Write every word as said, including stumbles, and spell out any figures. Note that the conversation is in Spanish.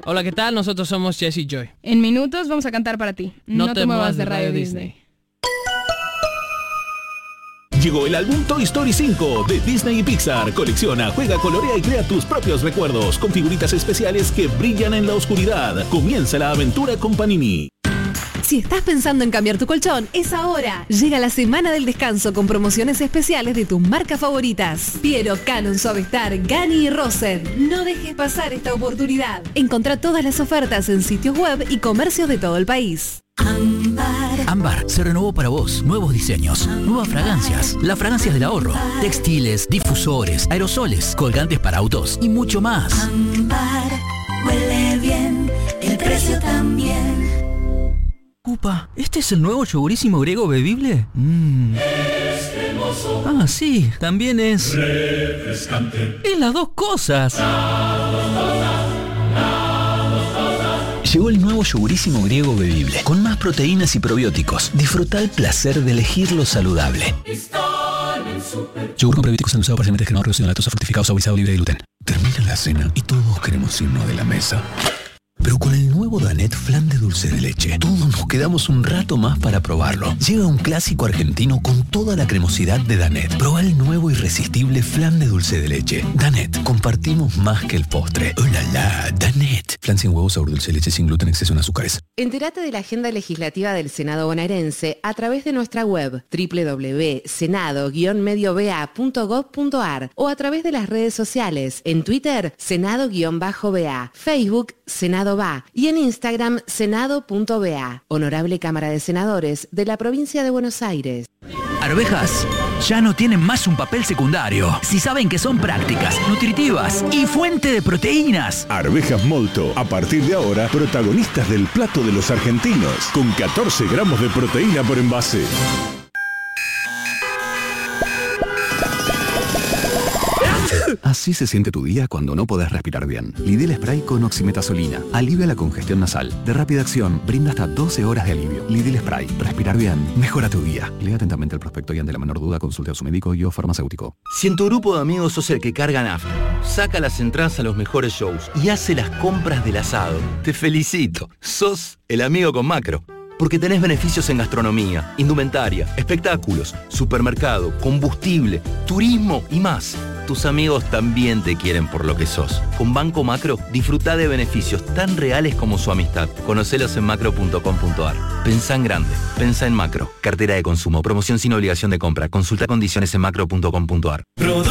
Hola, ¿qué tal? Nosotros somos Jesse y Joy. En minutos vamos a cantar para ti. No, no te, te muevas de Radio Disney. Disney. Llegó el álbum Toy Story cinco de Disney y Pixar. Colecciona, juega, colorea y crea tus propios recuerdos con figuritas especiales que brillan en la oscuridad. Comienza la aventura con Panini. Si estás pensando en cambiar tu colchón, es ahora. Llega la semana del descanso con promociones especiales de tus marcas favoritas. Piero, Canon, Suavestar, Gani y Rosen. No dejes pasar esta oportunidad. Encontrá todas las ofertas en sitios web y comercios de todo el país. Ámbar. Ámbar se renovó para vos. Nuevos diseños, Ámbar. Nuevas fragancias, las fragancias del ahorro, Ámbar. Textiles, difusores, aerosoles, colgantes para autos y mucho más. Ámbar huele bien, el precio también. Upa, ¿este es el nuevo yogurísimo griego bebible? Mm. Ah, sí, también es refrescante. Es las dos cosas. Llegó el nuevo yogurísimo griego bebible, con más proteínas y probióticos. Disfruta el placer de elegir lo saludable. Yogur con probióticos endulzado parcialmente descremado, reducido en lactosa, fructificado, saborizado, libre de gluten. Termina la cena y todos queremos irnos de la mesa. Pero con el nuevo Danette Flan de dulce de leche, todos nos quedamos un rato más para probarlo. Llega un clásico argentino con toda la cremosidad de Danette. Proba el nuevo irresistible flan de dulce de leche. Danette, compartimos más que el postre. ¡Oh, la, la! Danette. Flan sin huevos, sabor dulce de leche, sin gluten, exceso en azúcares. Entérate de la agenda legislativa del Senado bonaerense a través de nuestra web doble u doble u doble u punto senado guion medio b a punto gob punto a r o a través de las redes sociales. En Twitter, Senado-B A, Facebook, Senado va y en Instagram senado punto b a. Honorable Cámara de Senadores de la Provincia de Buenos Aires. Arvejas ya no tienen más un papel secundario. Si saben que son prácticas, nutritivas y fuente de proteínas. Arvejas Molto, a partir de ahora, protagonistas del plato de los argentinos, con catorce gramos de proteína por envase. Así se siente tu día cuando no podés respirar bien. Lidl Spray con oximetazolina. Alivia la congestión nasal. De rápida acción, brinda hasta doce horas de alivio. Lidl Spray. Respirar bien. Mejora tu día. Lea atentamente el prospecto y ante la menor duda consulte a su médico y o farmacéutico. Si en tu grupo de amigos sos el que carga nafta, saca las entradas a los mejores shows y hace las compras del asado, te felicito. Sos el amigo con macro. Porque tenés beneficios en gastronomía, indumentaria, espectáculos, supermercado, combustible, turismo y más. Tus amigos también te quieren por lo que sos. Con Banco Macro, disfruta de beneficios tan reales como su amistad. Conocelos en macro punto com punto a r. Pensá en grande. Pensá en Macro. Cartera de consumo. Promoción sin obligación de compra. Consulta condiciones en macro punto com punto a r.